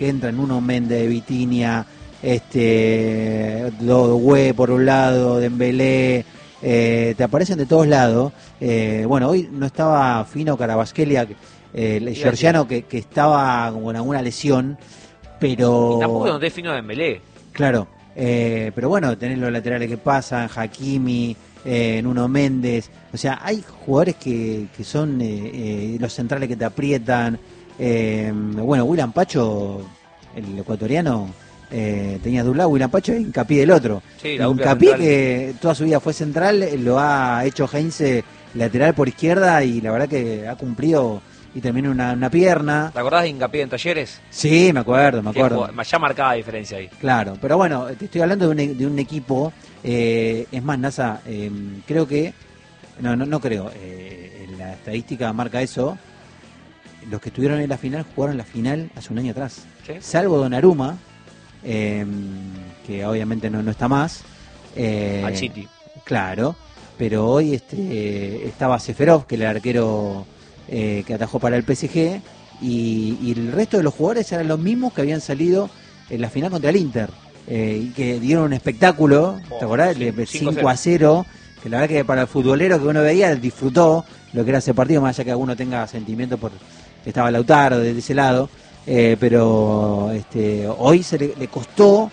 que entran uno Méndez, Vitinha, Güey por un lado, Dembélé, te aparecen de todos lados. Bueno, hoy no estaba Fino Carabasquelia, el georgiano que estaba con alguna lesión, pero... Y tampoco no te Fino Dembélé. Claro, pero bueno, tenés los laterales que pasan, Hakimi, Nuno Méndez, o sea, hay jugadores que son los centrales que te aprietan. Bueno, William Pacho, el ecuatoriano, tenía de un lado, William Pacho y Hincapié del otro. Sí, Hincapié, que toda su vida fue central, lo ha hecho Heinze lateral por izquierda y la verdad que ha cumplido y terminó una pierna. ¿Te acordás de Hincapié en Talleres? Sí, me acuerdo. Ya marcaba diferencia ahí. Claro, pero bueno, te estoy hablando de un equipo, es más, NASA, creo que, no creo, la estadística marca eso, los que estuvieron en la final jugaron la final hace un año atrás, ¿Sí? Salvo Donnarumma, que obviamente no está más. Al City. Claro, pero hoy estaba Seferov, que era el arquero que atajó para el PSG, y el resto de los jugadores eran los mismos que habían salido en la final contra el Inter, y que dieron un espectáculo, ¿te acordás? 5-0, que la verdad que para el futbolero que uno veía disfrutó lo que era ese partido, más allá que alguno tenga sentimiento por que estaba Lautaro de ese lado, pero hoy le costó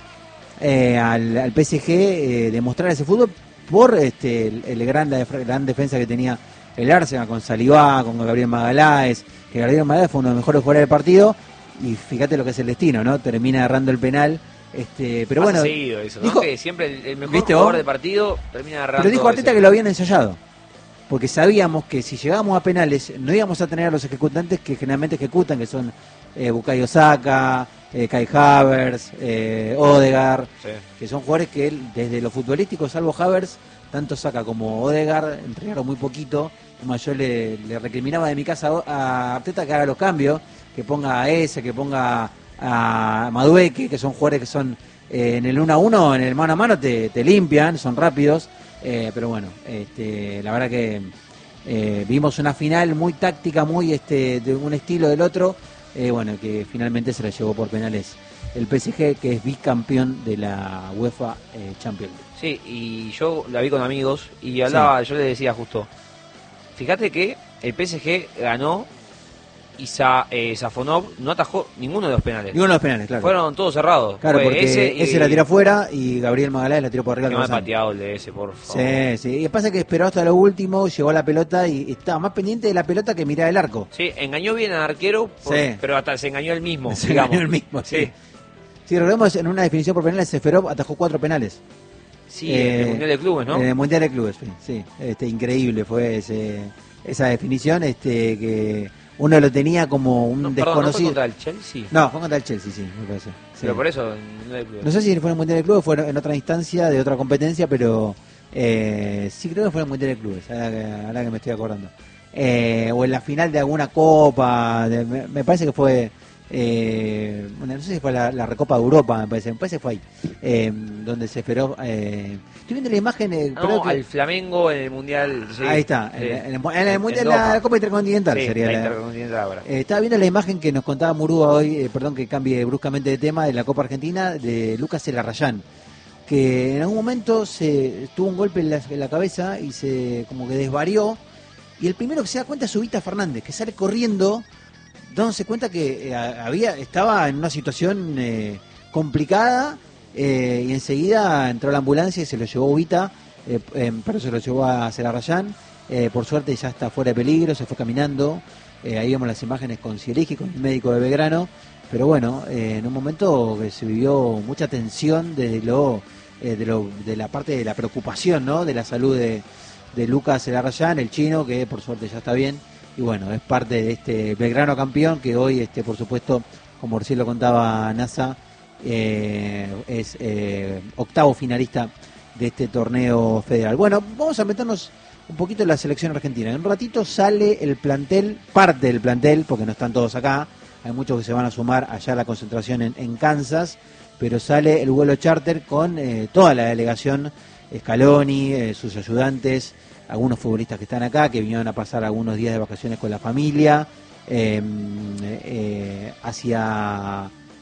al PSG demostrar ese fútbol por la gran defensa que tenía el Arsenal, con Saliba, con Gabriel Magalhães, que Gabriel Magalhães fue uno de los mejores jugadores del partido, y fíjate lo que es el destino, ¿no? Termina agarrando el penal, pero bueno, seguido eso, ¿no? Dijo, que siempre el mejor jugador del partido termina agarrando. Pero dijo Arteta que lo habían ensayado, porque sabíamos que si llegábamos a penales no íbamos a tener a los ejecutantes que generalmente ejecutan, que son Bukayo Saka, Kai Havertz, Odegaard, sí, que son jugadores que él, desde lo futbolístico, salvo Havertz, tanto Saka como Odegaard entregaron muy poquito. Además, yo le recriminaba de mi casa a Arteta que haga los cambios, que ponga a ese, que ponga a Madueke, que son jugadores que son en el 1-1, en el mano a mano te limpian, son rápidos, pero bueno, la verdad que vimos una final muy táctica, muy de un estilo del otro, bueno, que finalmente se la llevó por penales el PSG, que es bicampeón de la UEFA Champions League. Sí, y yo la vi con amigos y hablaba, sí, yo les decía justo, fíjate que el PSG ganó y Safonov no atajó ninguno de los penales. Ninguno de los penales, claro. Fueron todos cerrados. Claro, porque ese la tiró afuera y Gabriel Magalhães la tiró por arriba. Que mal pateado el de ese, por favor. Sí. Y pasa que esperó hasta lo último, llegó a la pelota y estaba más pendiente de la pelota que miraba el arco. Sí, engañó bien al arquero, pero hasta se engañó él mismo. Se engañó él mismo, sí. Si recordemos, en una definición por penales, Seferov atajó 4 penales. Sí, en el Mundial de Clubes, ¿no? En el Mundial de Clubes, sí. Increíble fue esa definición, que uno lo tenía como un desconocido. ¿No fue contra el Chelsea? No, fue contra el Chelsea, sí, me parece. Sí. Pero por eso, en el Mundial de Clubes. No sé si fue en el Mundial de Clubes, fue en otra instancia de otra competencia, pero sí creo que fue en el Mundial de Clubes, ahora que me estoy acordando. O en la final de alguna copa, me parece que fue... no sé si fue la Recopa de Europa, me parece que fue ahí, donde se esperó. Estoy viendo la imagen. No, al Flamengo en el Mundial. Sí, ahí está, en el Mundial, la Copa Intercontinental, sí, sería la Intercontinental ahora. Estaba viendo la imagen que nos contaba Murúa hoy, perdón que cambie bruscamente de tema, de la Copa Argentina, de Lucas Elarrayán, que en algún momento tuvo un golpe en la cabeza y se como que desvarió, y el primero que se da cuenta es Ubita Fernández, que sale corriendo, dándose cuenta que estaba en una situación complicada, y enseguida entró la ambulancia y se lo llevó Ubita, pero se lo llevó a Celarrayán, por suerte ya está fuera de peligro, se fue caminando, ahí vemos las imágenes con Cieligi, con el médico de Belgrano, pero bueno, en un momento que se vivió mucha tensión desde de la parte de la preocupación, ¿no?, de la salud de Lucas Celarrayán, el chino, que por suerte ya está bien. Y bueno, es parte de este Belgrano campeón, que hoy, por supuesto, como recién lo contaba NASA, es octavo finalista de este torneo federal. Bueno, vamos a meternos un poquito en la selección argentina. En un ratito sale el plantel, parte del plantel, porque no están todos acá. Hay muchos que se van a sumar allá a la concentración en Kansas, pero sale el vuelo charter con toda la delegación, Scaloni, sus ayudantes, algunos futbolistas que están acá, que vinieron a pasar algunos días de vacaciones con la familia, hacia